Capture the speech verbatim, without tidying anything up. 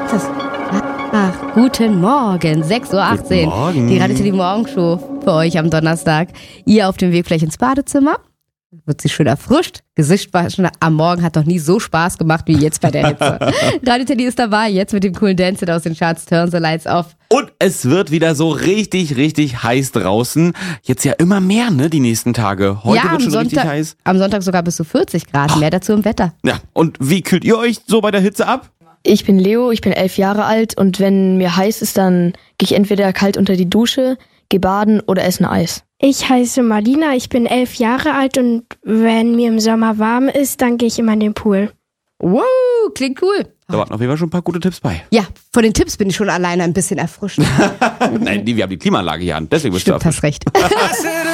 Das, ach, guten Morgen, sechs Uhr achtzehn. Guten Morgen. Die Radio Teddy Morgenshow für euch am Donnerstag. Ihr auf dem Weg vielleicht ins Badezimmer. Wird sich schön erfrischt. Gesicht waschen am Morgen hat noch nie so Spaß gemacht wie jetzt bei der Hitze. Radio Teddy ist dabei, jetzt mit dem coolen Dance aus den Charts Turn the Lights Off. Und es wird wieder so richtig, richtig heiß draußen. Jetzt ja immer mehr, ne, die nächsten Tage. Heute ja, wird schon Sonntag, richtig heiß. Am Sonntag sogar bis zu vierzig Grad. Ach. Mehr dazu im Wetter. Ja, und wie kühlt ihr euch so bei der Hitze ab? Ich bin Leo, ich bin elf Jahre alt und wenn mir heiß ist, dann gehe ich entweder kalt unter die Dusche, gehe baden oder esse ein Eis. Ich heiße Marlina, ich bin elf Jahre alt und wenn mir im Sommer warm ist, dann gehe ich immer in den Pool. Wow, klingt cool. Da waren auf jeden Fall schon ein paar gute Tipps bei. Ja, von den Tipps bin ich schon alleine ein bisschen erfrischt. Nein, wir haben die Klimaanlage hier an, deswegen bist Stimmt, du hast recht.